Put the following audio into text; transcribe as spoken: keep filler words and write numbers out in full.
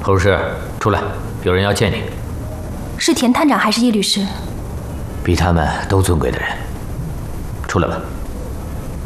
侯律师，出来，有人要见你。 是田探长还是叶律师？ 比他们都尊贵的人，出来吧。